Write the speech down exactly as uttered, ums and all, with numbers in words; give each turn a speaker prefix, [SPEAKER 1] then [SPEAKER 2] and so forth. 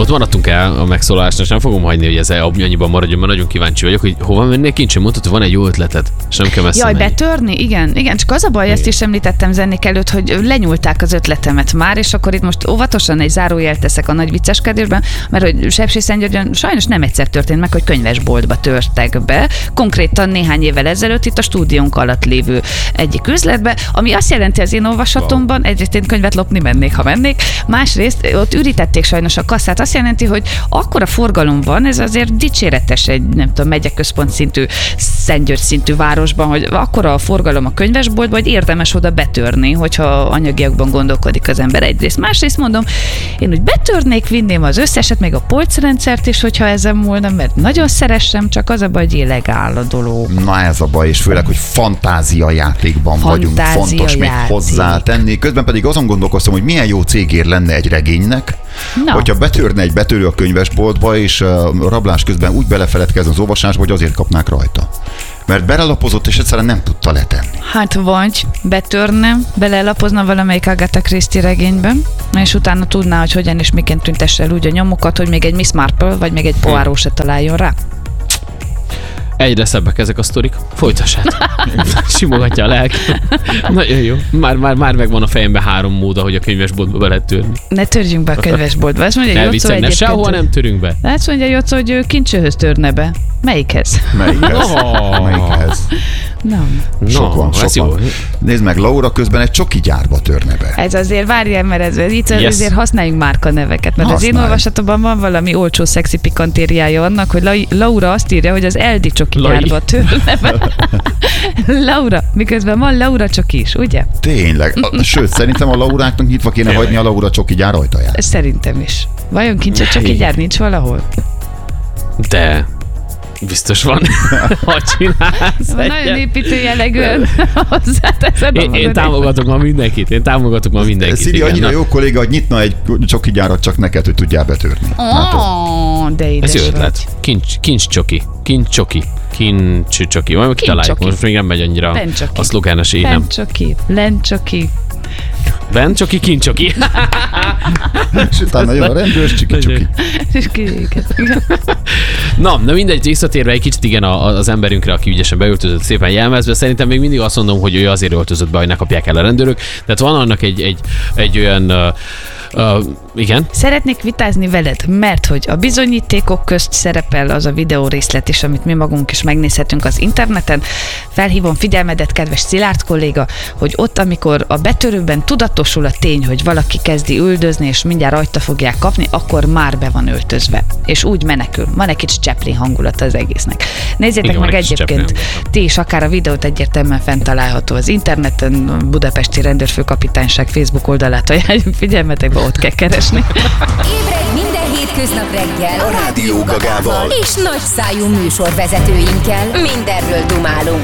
[SPEAKER 1] ott maradtunk el a megszólalásnál, és nem fogom hagyni, hogy ez annyiban maradjon, mert nagyon kíváncsi vagyok, hogy hova mennék kincs, mondtad, hogy van egy jó ötleted, és nem kell messze
[SPEAKER 2] Jaj,
[SPEAKER 1] menni.
[SPEAKER 2] betörni? Igen, igen, csak az a baj, igen. Ezt is említettem zennék előtt, hogy lenyúlták az ötletemet már, és akkor itt most óvatosan egy zárójelt teszek a nagy vicceskedésben, mert hogy Sepsiszentgyörgyön sajnos nem egyszer történt meg, hogy könyvesboltba törtek be, konkrétan néhány évvel ezelőtt itt a stúdiónk alatt lévő egyik üzletbe, ami azt jelenti az én olvasatomban, wow. Egyrészt én könyvet lopni mennék, ha mennék, másrészt ott ürítették sajnos a kasszát, azt jelenti, hogy akkora forgalom van, ez azért dicséretes egy, nem tudom, megyeközpont szintű, Szentgyörgy szintű városban, hogy akkora a forgalom a könyvesboltban, hogy érdemes oda betörni, hogyha anyagiakban gondolkodik az ember egyrészt. Másrészt mondom, én úgy betörnék, vinném az összeset, még a polcrendszert is, hogyha ezen múlna, mert nagyon szeressem, csak az a baj, hogy illegál a dolog.
[SPEAKER 3] Na ez a baj, és főleg, hogy fantázia játékban vagyunk, fontos még hozzátenni. Közben pedig azon gondolkoztam, hogy milyen jó cégér lenne egy regénynek, no. Hogyha betörne egy betörő a könyvesboltba, és a rablás közben úgy belefeledkezne az olvasásba, hogy azért kapnák rajta. Mert belelapozott, és egyszerűen nem tudta letenni.
[SPEAKER 2] Hát vagy betörne, belelapozna valamelyik Agatha Christie regényben, és utána tudná, hogy hogyan és miként tüntesse el úgy a nyomokat, hogy még egy Miss Marple, vagy még egy Poirot se találjon rá.
[SPEAKER 1] Egyre szebbek ezek a sztorik. Folytassát. Simogatja a lelk. Nagyon jó. Már, már, már megvan a fejemben három mód, ahogy a könyvesboltba be lehet törni.
[SPEAKER 2] Ne törjünk be a könyvesboltba. Azt mondja,
[SPEAKER 1] ne viccelj, ne sehova nem törünk be.
[SPEAKER 2] Azt mondja, Jocó, hogy ő kincsőhöz törne be. Melyikhez?
[SPEAKER 3] Melyikhez? Oh. Melyikhez?
[SPEAKER 2] Nem.
[SPEAKER 3] No, sok van, sok van. Nézd meg, Laura közben egy csoki gyárba törne be.
[SPEAKER 2] Ez azért várjál, mert ez, ez itt yes. Azért használjunk márka neveket, mert Használj. Az én olvasatomban van valami olcsó szexi pikantériája annak, hogy La- Laura azt írja, hogy az Eldi csoki Lai. Gyárba törne be. Laura, miközben van Laura csoki is, ugye?
[SPEAKER 3] Tényleg. Sőt, szerintem a Lauráknak nyitva kéne hagyni a Laura csoki gyár ajtaját.
[SPEAKER 2] Szerintem is. Vajon kincs a csoki gyár nincs valahol?
[SPEAKER 1] De... Biztos van, ha csinálsz.
[SPEAKER 2] Nagyon építő jellegűen hozzáteszed.
[SPEAKER 1] Én, én támogatok ma mindenkit, én támogatok ma mindenkit.
[SPEAKER 3] Szili annyira jó kolléga, hogy nyitna egy csoki gyárat csak neked, hogy tudjál betörni.
[SPEAKER 2] Oh, de édes
[SPEAKER 1] ez jó ötlet. Kincs, kincs csoki, kincs csoki, kincs csoki. Majd kitaláljuk, most még nem megy annyira a szlogános énem.
[SPEAKER 2] Pencsoki, lencsoki.
[SPEAKER 1] Bencsoki, kincsoki.
[SPEAKER 3] És utána jön a rendőrs, csiki-csuki.
[SPEAKER 1] Na, na mindegy, visszatérve egy kicsit igen az emberünkre, aki ügyesen beöltözött, szépen jelmezve, szerintem még mindig azt mondom, hogy ő azért öltözött be, hogy ne kapják el a rendőrök. Tehát van annak egy, egy, egy olyan... Uh, Uh, igen?
[SPEAKER 2] Szeretnék vitázni veled, mert hogy a bizonyítékok közt szerepel az a videó részlet is, amit mi magunk is megnézhetünk az interneten. Felhívom figyelmedet, kedves Szilárd kolléga, hogy ott, amikor a betörőben tudatosul a tény, hogy valaki kezdi üldözni, és mindjárt rajta fogják kapni, akkor már be van öltözve. És úgy menekül. Van egy kicsit Chaplin hangulata az egésznek. Nézzétek igen, meg egyébként, ti is akár a videót egyértelműen fent található az interneten, a Budapesti Rendőrfőkapitányság Facebook oldalát ajánljuk figyelmetekbe, ott kell keresni.
[SPEAKER 4] Ébredj minden hétköznap reggel
[SPEAKER 5] a Rádió Gagával
[SPEAKER 4] és nagyszájú műsorvezetőinkkel. Mindenről dumálunk.